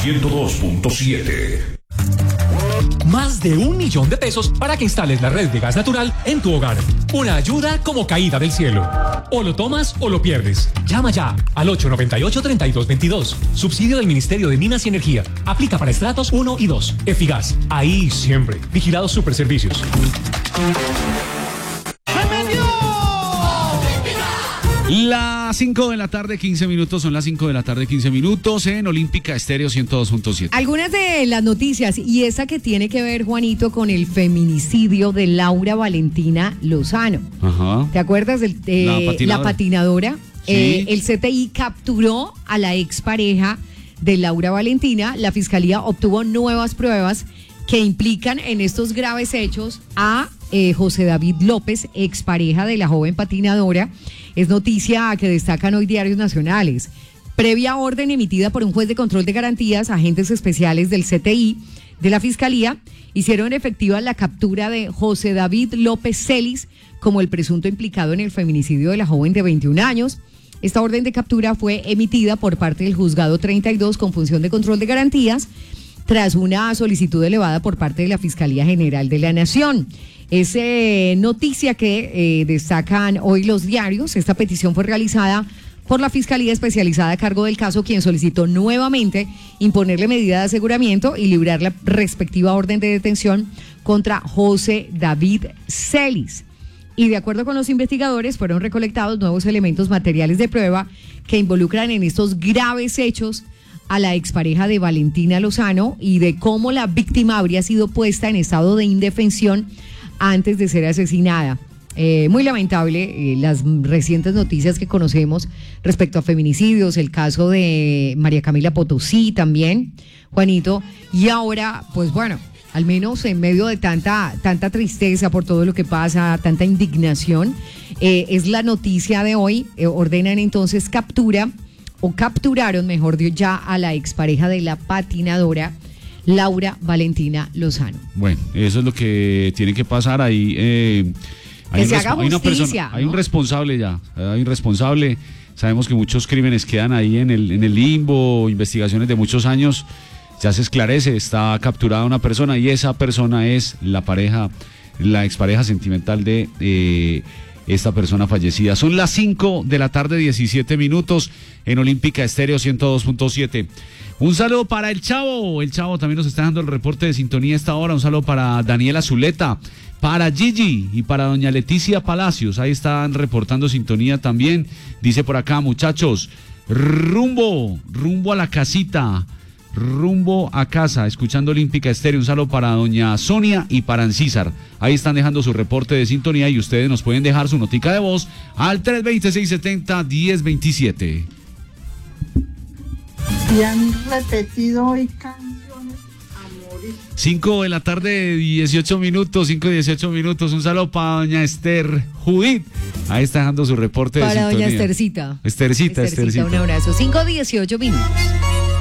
102.7. Más de 1 millón de pesos para que instales la red de gas natural en tu hogar. Una ayuda como caída del cielo. O lo tomas o lo pierdes. Llama ya al 898-3222. Subsidio del Ministerio de Minas y Energía. Aplica para estratos 1 y 2. Efigas. Ahí siempre. Vigilados Superservicios. Las 5 de la tarde, 15 minutos, son las 5 de la tarde, 15 minutos en Olímpica Estéreo 102.7. Algunas de las noticias, y esa que tiene que ver, Juanito, con el feminicidio de Laura Valentina Lozano. Ajá. ¿Te acuerdas de la patinadora? Sí. El CTI capturó a la expareja de Laura Valentina. La fiscalía obtuvo nuevas pruebas que implican en estos graves hechos a José David López, expareja de la joven patinadora. Es noticia que destacan hoy diarios nacionales. Previa orden emitida por un juez de control de garantías, agentes especiales del CTI de la Fiscalía hicieron efectiva la captura de José David López Celis como el presunto implicado en el feminicidio de la joven de 21 años. Esta orden de captura fue emitida por parte del Juzgado 32 con función de control de garantías tras una solicitud elevada por parte de la Fiscalía General de la Nación. Es noticia que destacan hoy los diarios. Esta petición fue realizada por la Fiscalía Especializada a cargo del caso, quien solicitó nuevamente imponerle medida de aseguramiento y librar la respectiva orden de detención contra José David Celis. Y de acuerdo con los investigadores, fueron recolectados nuevos elementos materiales de prueba que involucran en estos graves hechos a la expareja de Valentina Lozano y de cómo la víctima habría sido puesta en estado de indefensión antes de ser asesinada. Muy lamentable las recientes noticias que conocemos respecto a feminicidios, el caso de María Camila Potosí también, Juanito, y ahora, pues bueno, al menos en medio de tanta tristeza por todo lo que pasa, tanta indignación, es la noticia de hoy. Ordenan entonces capturaron, mejor dicho, ya a la expareja de la patinadora Laura Valentina Lozano. Bueno, eso es lo que tiene que pasar ahí. Hay una persona, hay un responsable ya, hay un responsable. Sabemos que muchos crímenes quedan ahí en el limbo, investigaciones de muchos años. Ya se esclarece, está capturada una persona y esa persona es la expareja sentimental de esta persona fallecida. Son las 5 de la tarde, 17 minutos en Olímpica Estéreo 102.7. Un saludo para el Chavo también nos está dando el reporte de sintonía a esta hora. Un saludo para Daniela Zuleta, para Gigi y para doña Leticia Palacios. Ahí están reportando sintonía también. Dice por acá, muchachos, rumbo a la casita, rumbo a casa, escuchando Olímpica Estéreo. Un saludo para doña Sonia y para Ancísar. Ahí están dejando su reporte de sintonía y ustedes nos pueden dejar su notica de voz al 320-670-1027. Y han repetido hoy canciones a morir. 5 de la tarde, 18 minutos, 5:18 minutos. Un saludo para doña Esther Judith. Ahí está dejando su reporte de sintonía. Para doña Estercita. Estercita. Un abrazo. 5:18 minutos.